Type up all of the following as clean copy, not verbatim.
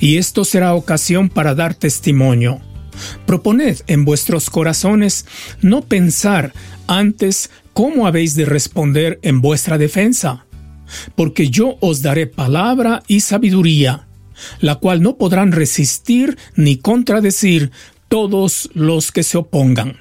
y esto será ocasión para dar testimonio. Proponed en vuestros corazones no pensar antes cómo habéis de responder en vuestra defensa, porque yo os daré palabra y sabiduría, la cual no podrán resistir ni contradecir todos los que se opongan.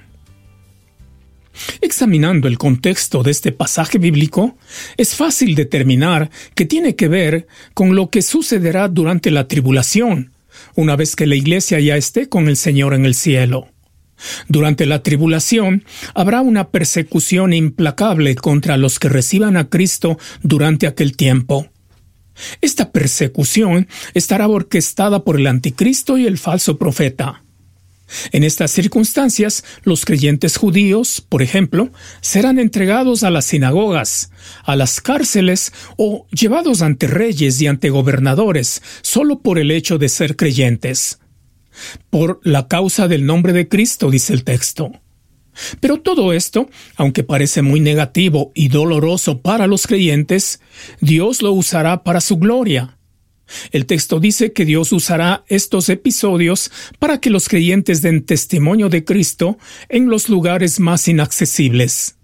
Examinando el contexto de este pasaje bíblico, es fácil determinar que tiene que ver con lo que sucederá durante la tribulación, una vez que la iglesia ya esté con el Señor en el cielo. Durante la tribulación habrá una persecución implacable contra los que reciban a Cristo durante aquel tiempo. Esta persecución estará orquestada por el anticristo y el falso profeta. En estas circunstancias, los creyentes judíos, por ejemplo, serán entregados a las sinagogas, a las cárceles o llevados ante reyes y ante gobernadores solo por el hecho de ser creyentes. Por la causa del nombre de Cristo, dice el texto. Pero todo esto, aunque parece muy negativo y doloroso para los creyentes, Dios lo usará para su gloria. El texto dice que Dios usará estos episodios para que los creyentes den testimonio de Cristo en los lugares más inaccesibles.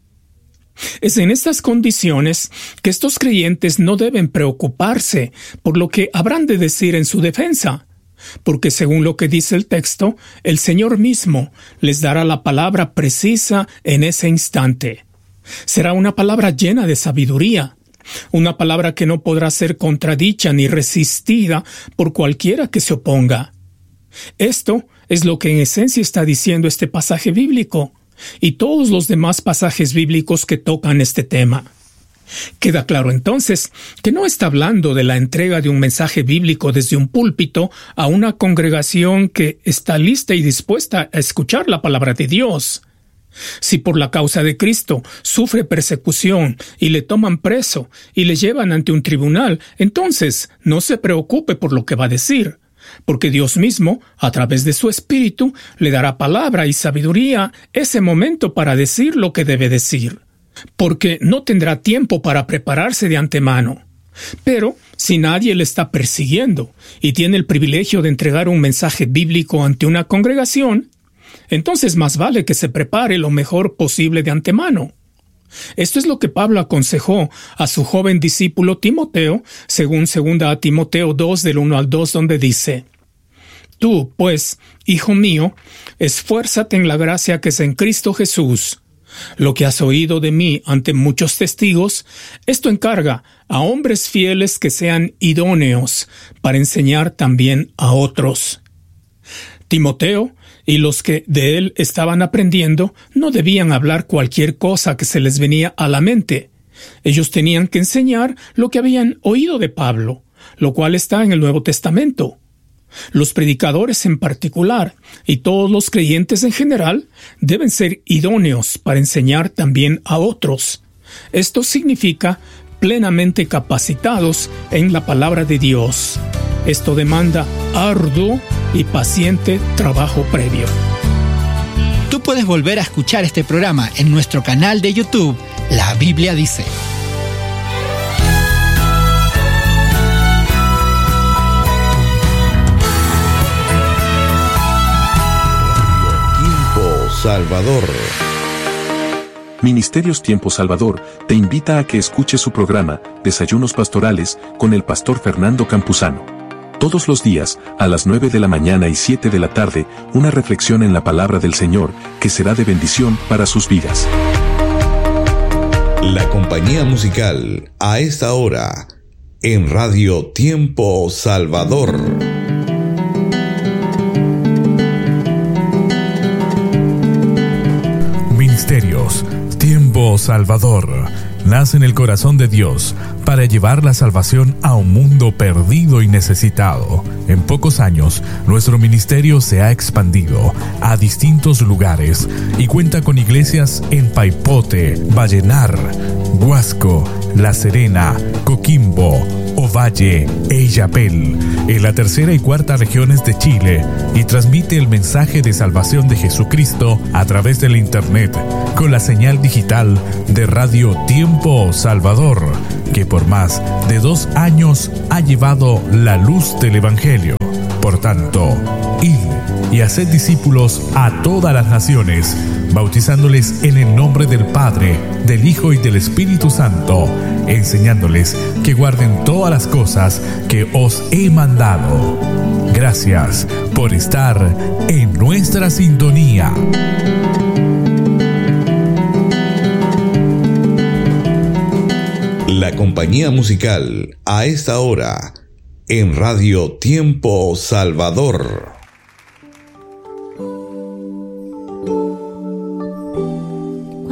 Es en estas condiciones que estos creyentes no deben preocuparse por lo que habrán de decir en su defensa, porque según lo que dice el texto, el Señor mismo les dará la palabra precisa en ese instante. Será una palabra llena de sabiduría, una palabra que no podrá ser contradicha ni resistida por cualquiera que se oponga. Esto es lo que en esencia está diciendo este pasaje bíblico y todos los demás pasajes bíblicos que tocan este tema. Queda claro entonces que no está hablando de la entrega de un mensaje bíblico desde un púlpito a una congregación que está lista y dispuesta a escuchar la palabra de Dios. Si por la causa de Cristo sufre persecución y le toman preso y le llevan ante un tribunal, entonces no se preocupe por lo que va a decir, porque Dios mismo, a través de su Espíritu, le dará palabra y sabiduría ese momento para decir lo que debe decir, porque no tendrá tiempo para prepararse de antemano. Pero si nadie le está persiguiendo y tiene el privilegio de entregar un mensaje bíblico ante una congregación, entonces más vale que se prepare lo mejor posible de antemano. Esto es lo que Pablo aconsejó a su joven discípulo Timoteo, según 2 Timoteo 2 del 1 al 2, donde dice: Tú, pues, hijo mío, esfuérzate en la gracia que es en Cristo Jesús. Lo que has oído de mí ante muchos testigos, esto encarga a hombres fieles que sean idóneos para enseñar también a otros. Timoteo y los que de él estaban aprendiendo no debían hablar cualquier cosa que se les venía a la mente. Ellos tenían que enseñar lo que habían oído de Pablo, lo cual está en el Nuevo Testamento. Los predicadores en particular y todos los creyentes en general deben ser idóneos para enseñar también a otros. Esto significa plenamente capacitados en la palabra de Dios. Esto demanda arduo y paciente trabajo previo. Tú puedes volver a escuchar este programa en nuestro canal de YouTube, La Biblia Dice. Tiempo Salvador. Ministerios Tiempo Salvador te invita a que escuches su programa Desayunos Pastorales con el pastor Fernando Campuzano. Todos los días, a las 9 de la mañana y 7 de la tarde, una reflexión en la palabra del Señor que será de bendición para sus vidas. La compañía musical a esta hora en Radio Tiempo Salvador. Ministerios Tiempo Salvador nace en el corazón de Dios para llevar la salvación a un mundo perdido y necesitado. En pocos años, nuestro ministerio se ha expandido a distintos lugares y cuenta con iglesias en Paipote, Vallenar, Huasco, La Serena, Coquimbo, Ovalle e Illapel, en la tercera y cuarta regiones de Chile, y transmite el mensaje de salvación de Jesucristo a través del Internet, con la señal digital de Radio Tiempo Salvador, que por más de 2 años ha llevado la luz del Evangelio. Por tanto, id y haced discípulos a todas las naciones, bautizándoles en el nombre del Padre, del Hijo y del Espíritu Santo, enseñándoles que guarden todas las cosas que os he mandado. Gracias por estar en nuestra sintonía. La compañía musical a esta hora en Radio Tiempo Salvador.